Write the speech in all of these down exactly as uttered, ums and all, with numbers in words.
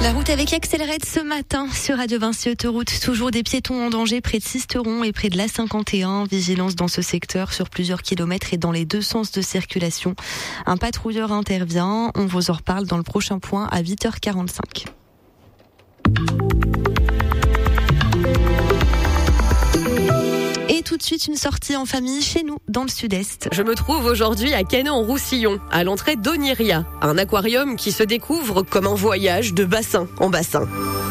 La route avec Accelerate ce matin sur Radio Vinci Autoroute. Toujours des piétons en danger près de Sisteron et près de l'A cinquante et un. Vigilance dans ce secteur sur plusieurs kilomètres et dans les deux sens de circulation. Un patrouilleur intervient. On vous en reparle dans le prochain point à huit heures quarante-cinq. Et tout de suite, une sortie en famille chez nous, dans le sud-est. Je me trouve aujourd'hui à Canet-en-Roussillon, à l'entrée d'Oniria, un aquarium qui se découvre comme un voyage de bassin en bassin.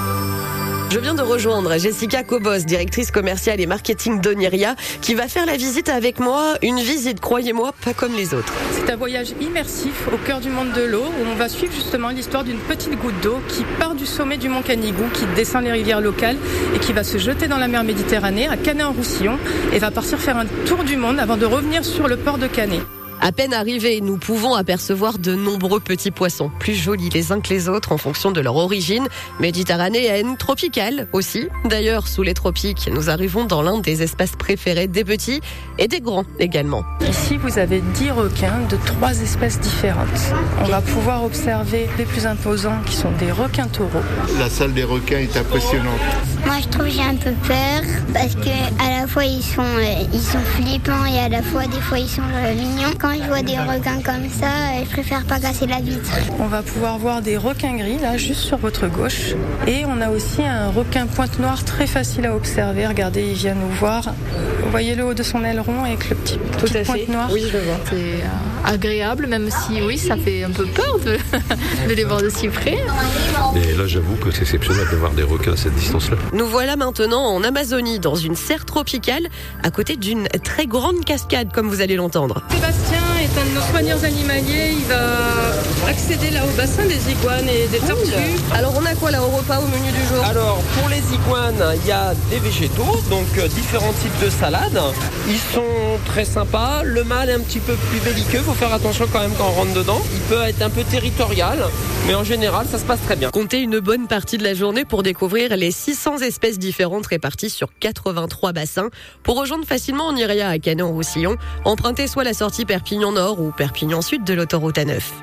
Je viens de rejoindre Jessica Cobos, directrice commerciale et marketing d'Oniria, qui va faire la visite avec moi. Une visite, croyez-moi, pas comme les autres. C'est un voyage immersif au cœur du monde de l'eau, où on va suivre justement l'histoire d'une petite goutte d'eau qui part du sommet du mont Canigou, qui descend les rivières locales et qui va se jeter dans la mer Méditerranée, à Canet-en-Roussillon, et va partir faire un tour du monde avant de revenir sur le port de Canet. À peine arrivés, nous pouvons apercevoir de nombreux petits poissons, plus jolis les uns que les autres en fonction de leur origine, méditerranéenne, tropicale aussi. D'ailleurs, sous les tropiques, nous arrivons dans l'un des espaces préférés des petits et des grands également. Ici, vous avez dix requins de trois espèces différentes. On va pouvoir observer les plus imposants qui sont des requins taureaux. La salle des requins est impressionnante. Moi, je trouve que j'ai un peu peur parce que à la fois ils sont euh, ils sont flippants et à la fois des fois ils sont euh, mignons. Quand je vois des requins comme ça, euh, je préfère pas casser la vitre. On va pouvoir voir des requins gris là, juste sur votre gauche, et on a aussi un requin pointe noire très facile à observer. Regardez, il vient nous voir. Vous voyez le haut de son aileron avec le petit, Tout petite à pointe fait. noire. Oui, je le vois. C'est euh, agréable, même si oui, ça fait un peu peur de, de les voir de si près. Et là, j'avoue que c'est exceptionnel de voir des requins à cette distance-là. Nous voilà maintenant en Amazonie, dans une serre tropicale, à côté d'une très grande cascade, comme vous allez l'entendre. Sébastien est un de nos soigneurs animaliers. Il va accéder là au bassin des iguanes et des tortues. Alors on a quoi là au repas, au menu du jour? Alors pour les iguanes, il y a des végétaux, donc euh, différents types de salades. Ils sont très sympas. Le mâle est un petit peu plus belliqueux, il faut faire attention quand même quand on rentre dedans. Il peut être un peu territorial, mais en général ça se passe très bien. Comptez une bonne partie de la journée pour découvrir les six cents espèces différentes réparties sur quatre-vingt-trois bassins. Pour rejoindre facilement Oniria à Canet-en-Roussillon, empruntez soit la sortie Perpignan Nord ou Perpignan Sud de l'autoroute A neuf.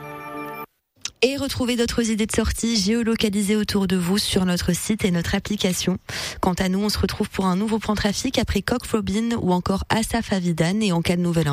Et retrouvez d'autres idées de sortie géolocalisées autour de vous sur notre site et notre application. Quant à nous, on se retrouve pour un nouveau plan trafic après Coq Robin ou encore Asaf Avidan, et en cas de nouvelle